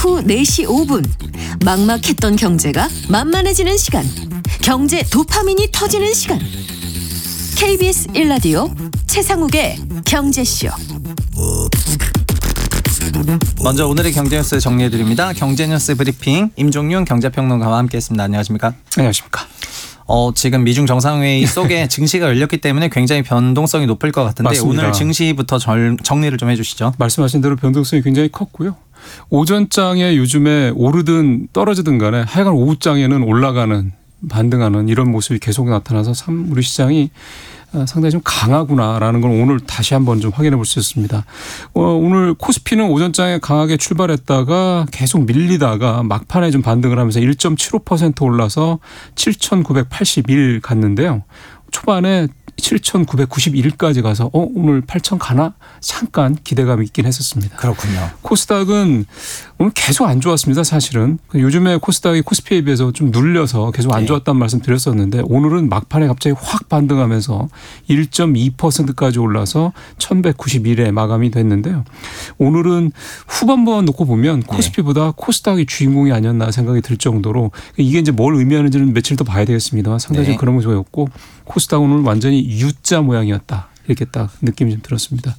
오후 4시 5분. 막막했던 경제가 만만해지는 시간. 경제 도파민이 터지는 시간. KBS 1라디오 최상욱의 경제쇼. 먼저 오늘의 경제뉴스 정리해드립니다. 경제뉴스 브리핑 임종윤 경제평론가와 함께했습니다. 안녕하십니까? 안녕하십니까? 지금 미중 정상회의 속에 증시가 열렸기 때문에 굉장히 변동성이 높을 것 같은데 맞습니다. 오늘 증시부터 정리를 좀 해주시죠. 말씀하신 대로 변동성이 굉장히 컸고요. 오전장에 요즘에 오르든 떨어지든 간에 하여간 오후장에는 올라가는 반등하는 이런 모습이 계속 나타나서 참 우리 시장이 상당히 좀 강하구나라는 걸 오늘 다시 한번 좀 확인해 볼 수 있습니다. 오늘 코스피는 오전장에 강하게 출발했다가 계속 밀리다가 막판에 좀 반등을 하면서 1.75% 올라서 7,981 갔는데요. 초반에 7,991까지 가서 오늘 8,000 가나? 잠깐 기대감이 있긴 했었습니다. 그렇군요. 코스닥은 오늘 계속 안 좋았습니다. 사실은. 요즘에 코스닥이 코스피에 비해서 좀 눌려서 계속 안 좋았다는 말씀 드렸었는데 오늘은 막판에 갑자기 확 반등하면서 1.2%까지 올라서 1,191에 마감이 됐는데요. 오늘은 후반부만 놓고 보면 코스피보다 코스닥이 주인공이 아니었나 생각이 들 정도로 이게 이제 뭘 의미하는지는 며칠 더 봐야 되겠습니다만 상당히 좀 그런 모습이었고 코스닥은 오늘 완전히 U자 모양이었다. 이렇게 딱 느낌이 좀 들었습니다.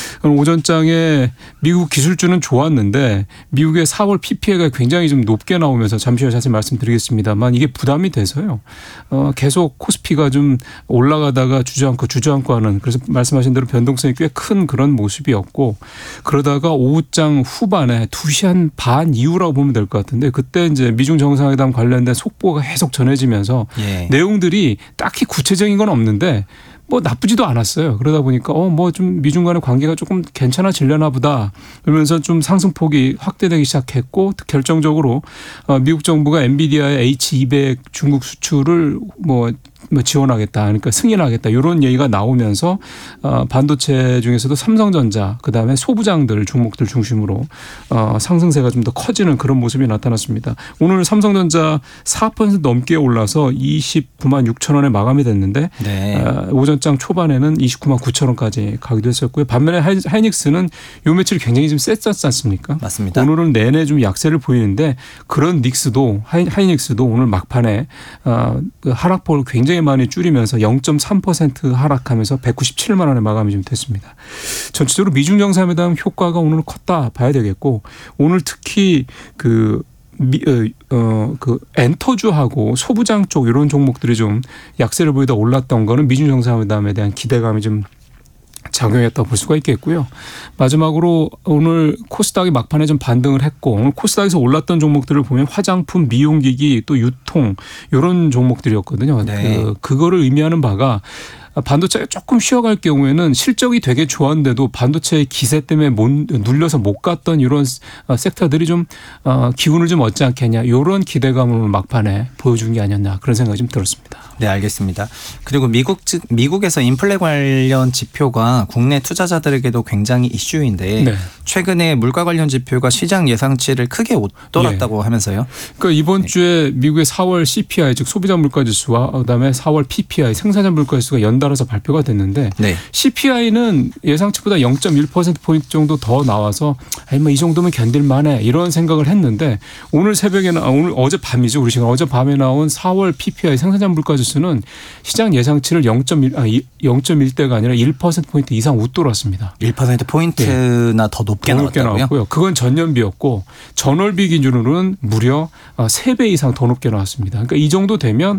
오전장에 미국 기술주는 좋았는데 미국의 4월 PPI가 굉장히 좀 높게 나오면서 잠시 후에 자세히 말씀드리겠습니다만 이게 부담이 돼서요. 계속 코스피가 좀 올라가다가 주저앉고 하는 그래서 말씀하신 대로 변동성이 꽤 큰 그런 모습이었고 그러다가 오후장 후반에 2시 반 이후라고 보면 될 것 같은데 그때 이제 미중 정상회담 관련된 속보가 계속 전해지면서 내용들이 딱히 구체적인 건 없는데 뭐 나쁘지도 않았어요. 그러다 보니까 뭐 좀 미중 간의 관계가 조금 괜찮아지려나 보다. 그러면서 좀 상승폭이 확대되기 시작했고 결정적으로 미국 정부가 엔비디아의 H200 중국 수출을 뭐 지원하겠다. 그러니까 승인하겠다. 이런 얘기가 나오면서 반도체 중에서도 삼성전자 그다음에 소부장들 종목들 중심으로 상승세가 좀 더 커지는 그런 모습이 나타났습니다. 오늘 삼성전자 4% 넘게 올라서 29만 6천 원에 마감이 됐는데 오전장 초반에는 29만 9천 원까지 가기도 했었고요. 반면에 하이닉스는 요 며칠 굉장히 좀 셌었지 않습니까? 맞습니다. 오늘은 내내 좀 약세를 보이는데 그런 닉스도 하이닉스도 오늘 막판에 하락폭을 굉장히 많이 줄이면서 0.3% 하락하면서 197만 원에 마감이 좀 됐습니다. 전체적으로 미중 정상회담 효과가 오늘 컸다 봐야 되겠고 오늘 특히 그 엔터주하고 소부장 쪽 이런 종목들이 좀 약세를 보이다 올랐던 거는 미중 정상회담에 대한 기대감이 좀 작용했다고 볼 수가 있겠고요. 마지막으로 오늘 코스닥이 막판에 좀 반등을 했고 오늘 코스닥에서 올랐던 종목들을 보면 화장품, 미용기기 또 유통 이런 종목들이었거든요. 그거를 의미하는 바가 반도체가 조금 쉬어갈 경우에는 실적이 되게 좋았는데도 반도체의 기세 때문에 눌려서 못 갔던 이런 섹터들이 좀 기운을 좀 얻지 않겠냐 이런 기대감을 막판에 보여준 게 아니었나 그런 생각이 좀 들었습니다. 네, 알겠습니다. 그리고 미국에서 인플레 관련 지표가 국내 투자자들에게도 굉장히 이슈인데 최근에 물가 관련 지표가 시장 예상치를 크게 웃돌았다고 하면서요. 그러니까 이번 주에 미국의 4월 CPI 즉 소비자 물가지수와 그다음에 4월 PPI 생산자 물가지수가 연달아서 발표가 됐는데 CPI는 예상치보다 0.1%포인트 정도 더 나와서 뭐 이 정도면 견딜만해 이런 생각을 했는데 오늘 오늘 어젯밤이죠. 우리 시간 어젯밤에 나온 4월 PPI 생산자 물가지수는 시장 예상치를 0.1대가 아니라 1%포인트 이상 웃돌았습니다. 1%포인트나 더 높게 나왔고요. 그건 전년비였고 전월비 기준으로는 무려 3배 이상 더 높게 나왔습니다. 그러니까 이 정도 되면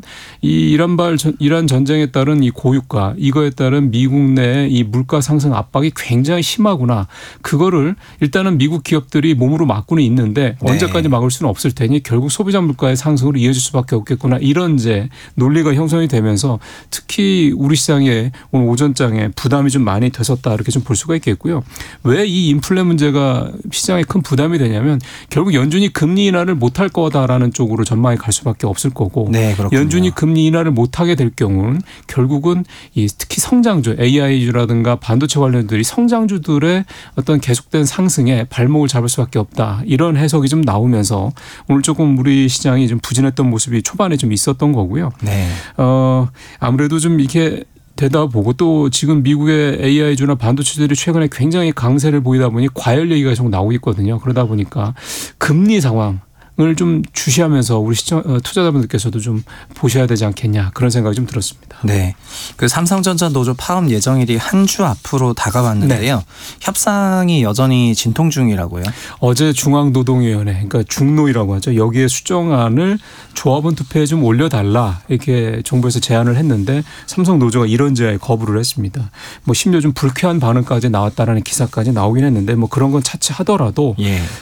이란 전쟁에 따른 이 고유가 이거에 따른 미국 내 이 물가 상승 압박이 굉장히 심하구나. 그거를 일단은 미국 기업들이 몸으로 막고는 있는데 언제까지 막을 수는 없을 테니 결국 소비자 물가의 상승으로 이어질 수밖에 없겠구나. 이런 이제 논리가 형성이 되면서 특히 우리 시장에 오늘 오전장에 부담이 좀 많이 됐었다 이렇게 좀 볼 수가 있겠고요. 왜 이 인플레 문제가 시장에 큰 부담이 되냐면 결국 연준이 금리 인하를 못할 거다라는 쪽으로 전망이 갈 수밖에 없을 거고 연준이 금리 인하를 못하게 될 경우는 결국은 특히 성장주 AI주라든가 반도체 관련들이 성장주들의 어떤 계속된 상승에 발목을 잡을 수밖에 없다. 이런 해석이 좀 나오면서 오늘 조금 우리 시장이 좀 부진했던 모습이 초반에 좀 있었던 거고요. 아무래도 좀 이렇게 되다 보고 또 지금 미국의 AI주나 반도체들이 최근에 굉장히 강세를 보이다 보니 과열 얘기가 계속 나오고 있거든요. 그러다 보니까 금리 상황을 좀 주시하면서 우리 투자자분들께서도 좀 보셔야 되지 않겠냐 그런 생각이 좀 들었습니다. 네, 그 삼성전자 노조 파업 예정일이 한 주 앞으로 다가왔는데요. 네. 협상이 여전히 진통 중이라고요. 어제 중앙노동위원회, 그러니까 중노이라고 하죠. 여기에 수정안을 조합원 투표에 좀 올려달라 이렇게 정부에서 제안을 했는데 삼성 노조가 이런 제안에 거부를 했습니다. 뭐 심지어 좀 불쾌한 반응까지 나왔다라는 기사까지 나오긴 했는데 뭐 그런 건 차치하더라도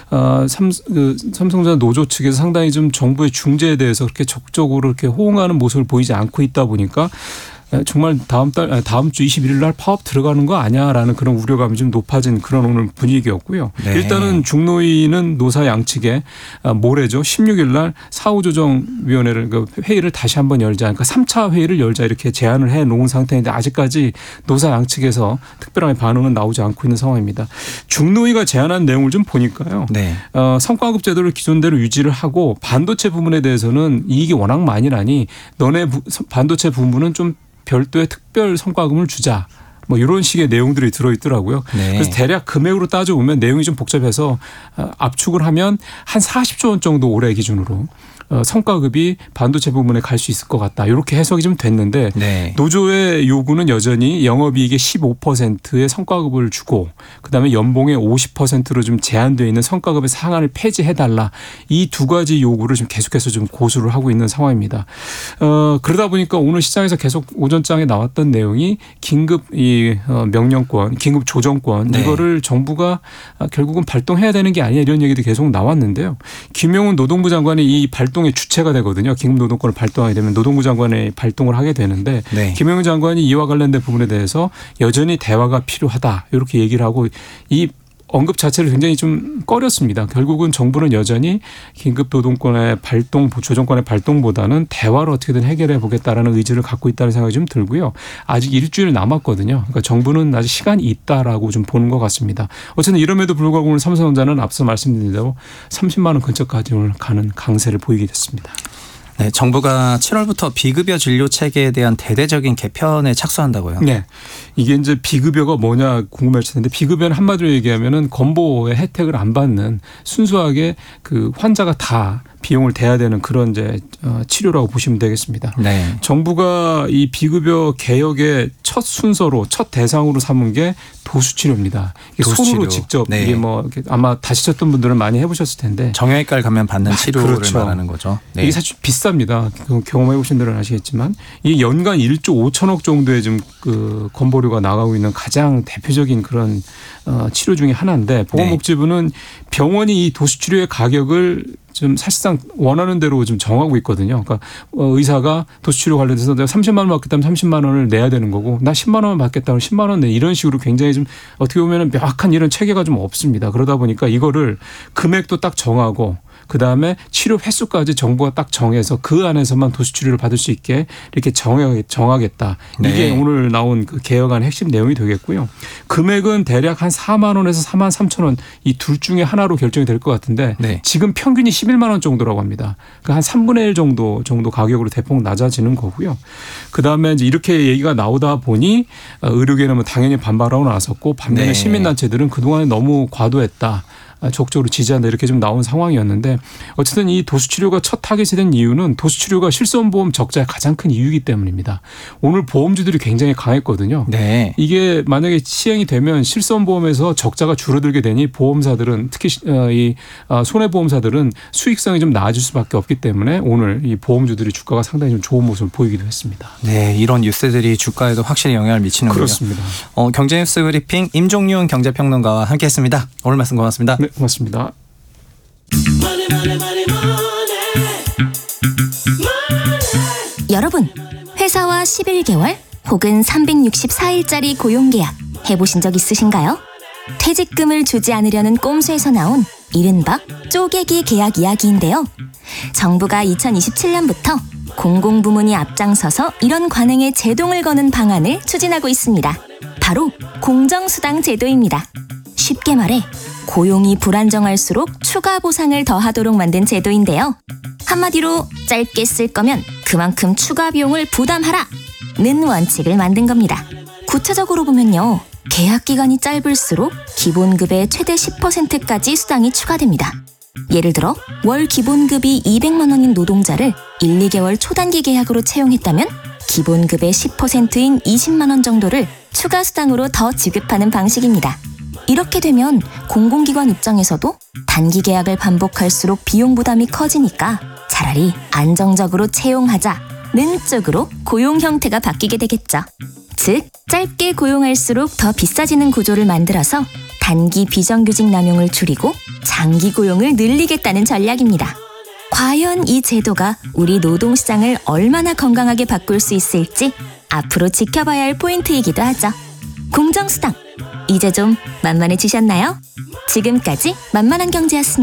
삼성전자 노조 측에서 상당히 좀 정부의 중재에 대해서 그렇게 적극적으로 이렇게 호응하는 모습을 보이지 않고 있다 보니까 정말 다음 주 21일 날 파업 들어가는 거 아니야라는 그런 우려감이 좀 높아진 그런 오늘 분위기였고요. 네. 일단은 중노위는 노사 양측에 모레죠. 16일 날 사후조정위원회를 회의를 다시 한번 열자. 그러니까 3차 회의를 열자 이렇게 제안을 해놓은 상태인데 아직까지 노사 양측에서 특별한 반응은 나오지 않고 있는 상황입니다. 중노위가 제안한 내용을 좀 보니까요. 네. 성과급 제도를 기존대로 유지를 하고 반도체 부분에 대해서는 이익이 워낙 많이 나니 너네 반도체 부분은 좀 별도의 특별 성과금을 주자. 뭐 이런 식의 내용들이 들어있더라고요. 네. 그래서 대략 금액으로 따져보면 내용이 좀 복잡해서 압축을 하면 한 40조 원 정도 올해 기준으로 성과급이 반도체 부분에 갈 수 있을 것 같다. 이렇게 해석이 좀 됐는데 네. 노조의 요구는 여전히 영업이익의 15%의 성과급을 주고 그다음에 연봉의 50%로 좀 제한되어 있는 성과급의 상한을 폐지해달라. 이 두 가지 요구를 좀 계속해서 좀 고수를 하고 있는 상황입니다. 그러다 보니까 오늘 시장에서 계속 오전장에 나왔던 내용이 긴급 이 명령권, 긴급 조정권 네. 이거를 정부가 결국은 발동해야 되는 게 아니냐 이런 얘기도 계속 나왔는데요. 김용훈 노동부 장관이 이 발동의 주체가 되거든요. 긴급노동권을 발동하게 되면 노동부 장관이 발동을 하게 되는데 네. 김용훈 장관이 이와 관련된 부분에 대해서 여전히 대화가 필요하다 이렇게 얘기를 하고 이 언급 자체를 굉장히 좀 꺼렸습니다. 결국은 정부는 여전히 긴급노동권의 발동, 조정권의 발동보다는 대화로 어떻게든 해결해 보겠다라는 의지를 갖고 있다는 생각이 좀 들고요. 아직 일주일 남았거든요. 그러니까 정부는 아직 시간이 있다라고 좀 보는 것 같습니다. 어쨌든 이럼에도 불구하고 오늘 삼성전자는 앞서 말씀드린 대로 30만 원 근처까지 오늘 가는 강세를 보이게 됐습니다. 네, 정부가 7월부터 비급여 진료 체계에 대한 대대적인 개편에 착수한다고요. 네, 이게 이제 비급여가 뭐냐 궁금하실 텐데 비급여는 한마디로 얘기하면은 건보의 혜택을 안 받는 순수하게 그 환자가 다 비용을 대야 되는 그런 이제 치료라고 보시면 되겠습니다. 네. 정부가 이 비급여 개혁의 첫 순서로 첫 대상으로 삼은 게 도수치료입니다. 이게 손으로 직접 네. 이게 뭐 아마 다치셨던 분들은 많이 해보셨을 텐데 정형외과를 가면 받는 치료를 그렇죠. 말하는 거죠. 네. 이게 사실 비쌉니다. 경험해 보신 분들은 아시겠지만 이게 연간 1조 5천억 정도의 좀 그 건보료가 나가고 있는 가장 대표적인 그런 치료 중에 하나인데 보건복지부는 병원이 이 도수치료의 가격을 좀 사실상 원하는 대로 좀 정하고 있거든요. 그러니까 의사가 도수치료 관련해서 내가 30만 원 받겠다면 30만 원을 내야 되는 거고 나 10만 원만 받겠다면 10만 원 내 이런 식으로 굉장히 좀 어떻게 보면 명확한 이런 체계가 좀 없습니다. 그러다 보니까 이거를 금액도 딱 정하고 그다음에 치료 횟수까지 정부가 딱 정해서 그 안에서만 도수치료를 받을 수 있게 이렇게 정하겠다. 이게 네. 오늘 나온 그 개혁안의 핵심 내용이 되겠고요. 금액은 대략 한 4만 원에서 4만 3천 원 이 둘 중에 하나로 결정이 될 것 같은데 네. 지금 평균이 11만 원 정도라고 합니다. 그러니까 한 3분의 1 정도 가격으로 대폭 낮아지는 거고요. 그다음에 이제 이렇게 얘기가 나오다 보니 의료계는 당연히 반발하고 나섰고 반면에 네. 시민단체들은 그동안에 너무 과도했다. 적극적으로 지지한다 이렇게 좀 나온 상황이었는데 어쨌든 이 도수치료가 첫 타겟이 된 이유는 도수치료가 실손보험 적자의 가장 큰 이유이기 때문입니다. 오늘 보험주들이 굉장히 강했거든요. 네. 이게 만약에 시행이 되면 실손보험에서 적자가 줄어들게 되니 보험사들은 특히 이 손해보험사들은 수익성이 좀 나아질 수밖에 없기 때문에 오늘 이 보험주들이 주가가 상당히 좀 좋은 모습을 보이기도 했습니다. 네, 이런 뉴스들이 주가에도 확실히 영향을 미치는군요. 그렇습니다. 경제뉴스 브리핑 임종윤 경제평론가와 함께했습니다. 오늘 말씀 고맙습니다. 네, 고맙습니다. 여러분, 회사와 11개월 혹은 364일짜리 고용계약 해보신 적 있으신가요? 퇴직금을 주지 않으려는 꼼수에서 나온 이른바 쪼개기 계약 이야기인데요. 정부가 2027년부터 공공부문이 앞장서서 이런 관행에 제동을 거는 방안을 추진하고 있습니다. 바로 공정수당 제도입니다. 쉽게 말해 고용이 불안정할수록 추가 보상을 더하도록 만든 제도인데요. 한마디로 짧게 쓸 거면 그만큼 추가 비용을 부담하라. 는 원칙을 만든 겁니다. 구체적으로 보면요. 계약 기간이 짧을수록 기본급의 최대 10%까지 수당이 추가됩니다. 예를 들어 월 기본급이 200만 원인 노동자를 1, 2개월 초단기 계약으로 채용했다면 기본급의 10%인 20만 원 정도를 추가 수당으로 더 지급하는 방식입니다. 이렇게 되면 공공기관 입장에서도 단기 계약을 반복할수록 비용 부담이 커지니까 차라리 안정적으로 채용하자는 쪽으로 고용 형태가 바뀌게 되겠죠. 즉, 짧게 고용할수록 더 비싸지는 구조를 만들어서 단기 비정규직 남용을 줄이고 장기 고용을 늘리겠다는 전략입니다. 과연 이 제도가 우리 노동시장을 얼마나 건강하게 바꿀 수 있을지 앞으로 지켜봐야 할 포인트이기도 하죠. 공정수당, 이제 좀 만만해지셨나요? 지금까지 만만한 경제였습니다.